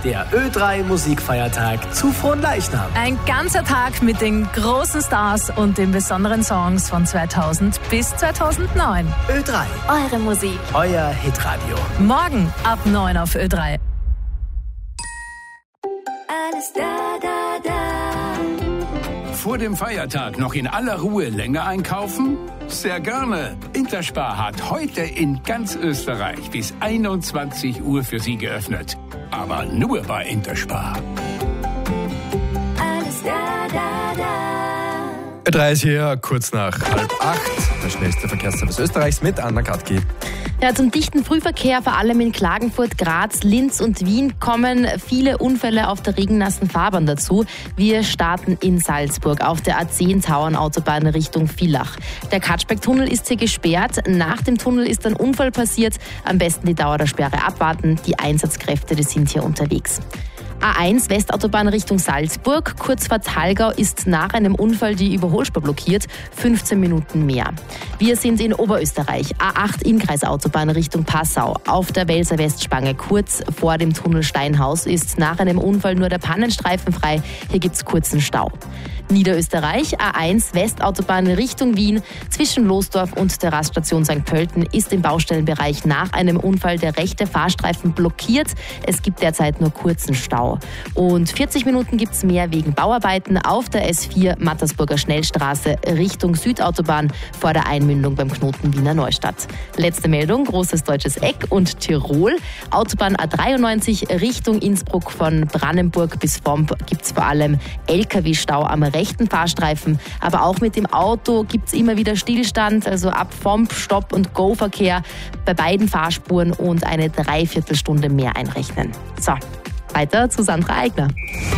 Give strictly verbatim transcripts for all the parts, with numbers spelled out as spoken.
der Ö drei Musikfeiertag zu Fronleichnam. Ein ganzer Tag mit den großen Stars und den besonderen Songs von zweitausend bis zweitausendneun. Ö drei. Eure Musik. Euer Hitradio. Morgen ab neun auf Ö drei. Alles da, da, da. Vor dem Feiertag noch in aller Ruhe länger einkaufen? Sehr gerne. Interspar hat heute in ganz Österreich bis einundzwanzig Uhr für Sie geöffnet. Aber nur bei Interspar. Alles da, da, da. Ö drei ist hier, kurz nach halb acht. Der schnellste Verkehrsservice Österreichs mit Anna Katki. Ja, zum dichten Frühverkehr, vor allem in Klagenfurt, Graz, Linz und Wien, kommen viele Unfälle auf der regennassen Fahrbahn dazu. Wir starten in Salzburg auf der A zehn Tauernautobahn Richtung Villach. Der Katschbeck-Tunnel ist hier gesperrt. Nach dem Tunnel ist ein Unfall passiert. Am besten die Dauer der Sperre abwarten. Die Einsatzkräfte, die sind hier unterwegs. A eins Westautobahn Richtung Salzburg. Kurz vor Thalgau ist nach einem Unfall die Überholspur blockiert. fünfzehn Minuten mehr. Wir sind in Oberösterreich. A acht Innkreisautobahn Richtung Passau. Auf der Welser Westspange kurz vor dem Tunnel Steinhaus ist nach einem Unfall nur der Pannenstreifen frei. Hier gibt es kurzen Stau. Niederösterreich, A eins Westautobahn Richtung Wien. Zwischen Losdorf und der Raststation Sankt Pölten ist im Baustellenbereich nach einem Unfall der rechte Fahrstreifen blockiert. Es gibt derzeit nur kurzen Stau. Und vierzig Minuten gibt es mehr wegen Bauarbeiten auf der S vier Mattersburger Schnellstraße Richtung Südautobahn vor der Einmündung beim Knoten Wiener Neustadt. Letzte Meldung, Großes Deutsches Eck und Tirol. Autobahn A dreiundneunzig Richtung Innsbruck von Brannenburg bis Vomp gibt es vor allem L K W-Stau am rechten Fahrstreifen. Aber auch mit dem Auto gibt es immer wieder Stillstand, also ab Vomp, Stopp- und Go-Verkehr bei beiden Fahrspuren und eine Dreiviertelstunde mehr einrechnen. So. Weiter zu Sandra Eigner.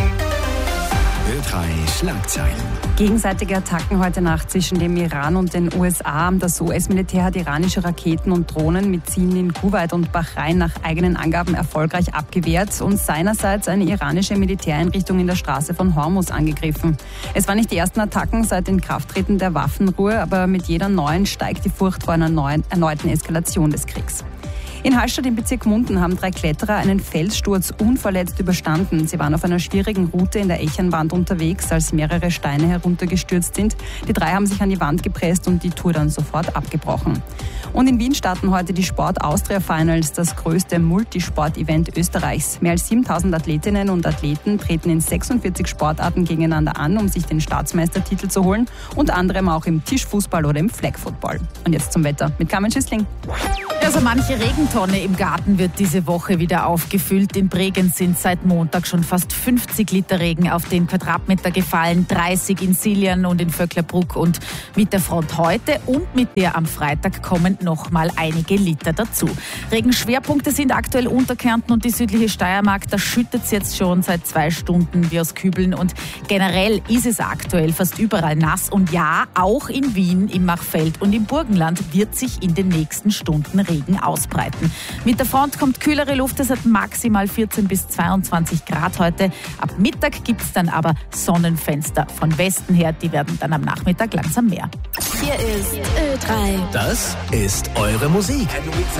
Ö drei Schlagzeilen. Gegenseitige Attacken heute Nacht zwischen dem Iran und den U S A. Das U S-Militär hat iranische Raketen und Drohnen mit Zielen in Kuwait und Bahrain nach eigenen Angaben erfolgreich abgewehrt und seinerseits eine iranische Militäreinrichtung in der Straße von Hormuz angegriffen. Es waren nicht die ersten Attacken seit Inkrafttreten der Waffenruhe, aber mit jeder neuen steigt die Furcht vor einer neuen, erneuten Eskalation des Kriegs. In Hallstatt im Bezirk Munden haben drei Kletterer einen Felssturz unverletzt überstanden. Sie waren auf einer schwierigen Route in der Echenwand unterwegs, als mehrere Steine heruntergestürzt sind. Die drei haben sich an die Wand gepresst und die Tour dann sofort abgebrochen. Und in Wien starten heute die Sport Austria Finals, das größte Multisport-Event Österreichs. Mehr als siebentausend Athletinnen und Athleten treten in sechsundvierzig Sportarten gegeneinander an, um sich den Staatsmeistertitel zu holen. Unter anderem auch im Tischfußball oder im Flag Football. Und jetzt zum Wetter mit Carmen Schüssling. Also manche Regentonne im Garten wird diese Woche wieder aufgefüllt. In Bregenz sind seit Montag schon fast fünfzig Liter Regen auf den Quadratmeter gefallen, dreißig in Siljan und in Vöcklerbruck. Und mit der Front heute und mit der am Freitag kommen noch mal einige Liter dazu. Regenschwerpunkte sind aktuell Unterkärnten und die südliche Steiermark. Da schüttet es jetzt schon seit zwei Stunden wie aus Kübeln. Und generell ist es aktuell fast überall nass. Und ja, auch in Wien, im Machfeld und im Burgenland wird sich in den nächsten Stunden Regen ausbreiten. Mit der Front kommt kühlere Luft, es hat maximal vierzehn bis zweiundzwanzig Grad heute. Ab Mittag gibt es dann aber Sonnenfenster von Westen her, die werden dann am Nachmittag langsam mehr. Hier ist Ö drei. Das ist eure Musik.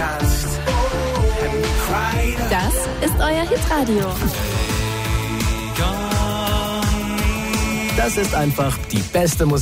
Das ist euer Hitradio. Das ist einfach die beste Musik.